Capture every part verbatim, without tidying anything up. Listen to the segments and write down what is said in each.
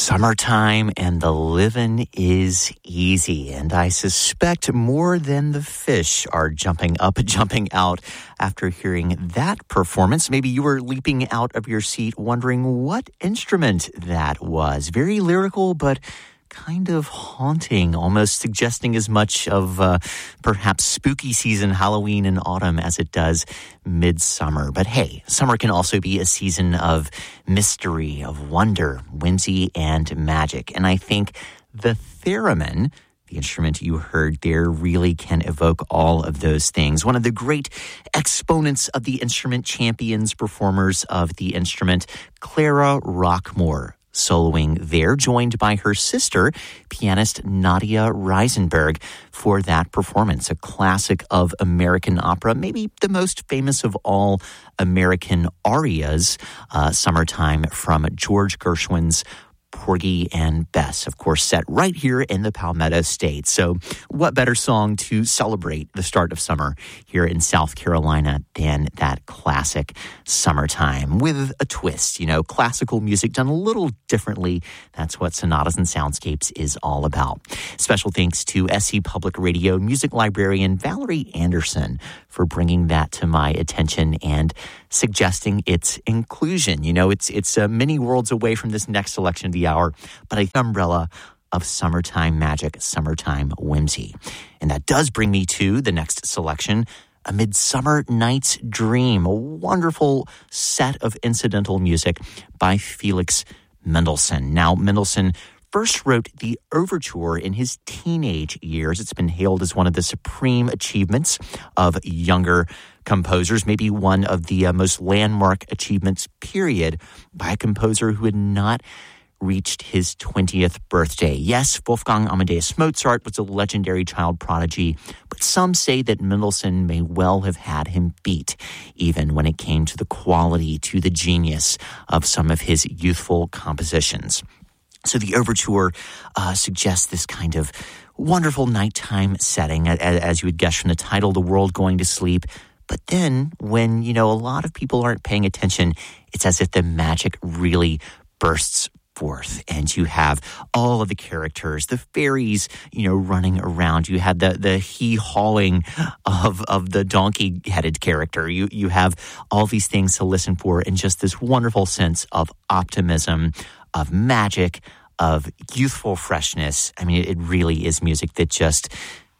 summertime and the livin' is easy. And I suspect more than the fish are jumping up, jumping out after hearing that performance. Maybe you were leaping out of your seat wondering what instrument that was. Very lyrical, but kind of haunting, almost suggesting as much of uh, perhaps spooky season, Halloween and autumn, as it does midsummer. But hey, summer can also be a season of mystery, of wonder, whimsy, and magic. And I think the theremin, the instrument you heard there, really can evoke all of those things. One of the great exponents of the instrument, champions, performers of the instrument, Clara Rockmore, soloing there, joined by her sister, pianist Nadia Reisenberg, for that performance. A classic of American opera, maybe the most famous of all American arias, uh, Summertime, from George Gershwin's Porgy and Bess, of course, set right here in the Palmetto State. So what better song to celebrate the start of summer here in South Carolina than that classic Summertime with a twist, you know, classical music done a little differently. That's what Sonatas and Soundscapes is all about. Special thanks to S C Public Radio music librarian Valerie Anderson for bringing that to my attention and suggesting its inclusion. You know, it's it's uh, many worlds away from this next selection of the hour, but an umbrella of summertime magic, summertime whimsy. And that does bring me to the next selection, A Midsummer Night's Dream, a wonderful set of incidental music by Felix Mendelssohn. Now, Mendelssohn first wrote the overture in his teenage years. It's been hailed as one of the supreme achievements of younger composers, maybe one of the uh, most landmark achievements, period, by a composer who had not reached his twentieth birthday. Yes, Wolfgang Amadeus Mozart was a legendary child prodigy, but some say that Mendelssohn may well have had him beat, even when it came to the quality, to the genius of some of his youthful compositions. So the overture uh, suggests this kind of wonderful nighttime setting, as you would guess from the title, the world going to sleep. But then when, you know, a lot of people aren't paying attention, it's as if the magic really bursts forth, and you have all of the characters, the fairies, you know, running around. You have the the he-hawing of of the donkey-headed character. You you have all these things to listen for, and just this wonderful sense of optimism, of magic, of youthful freshness. I mean, it, it really is music that just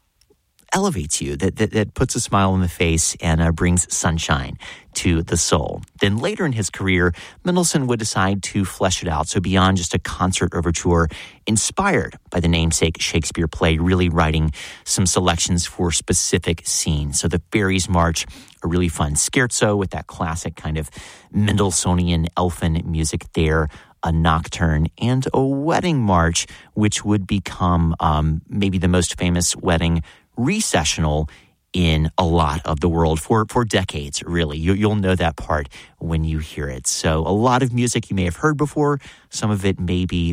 elevates you, that, that, that puts a smile on the face and uh, brings sunshine to the soul. Then later in his career, Mendelssohn would decide to flesh it out. So beyond just a concert overture, inspired by the namesake Shakespeare play, really writing some selections for specific scenes. So the Fairies March, a really fun scherzo with that classic kind of Mendelssohnian elfin music there, a nocturne, and a wedding march, which would become um, maybe the most famous wedding recessional in a lot of the world for, for decades, really. You, you'll know that part when you hear it. So a lot of music you may have heard before. Some of it may be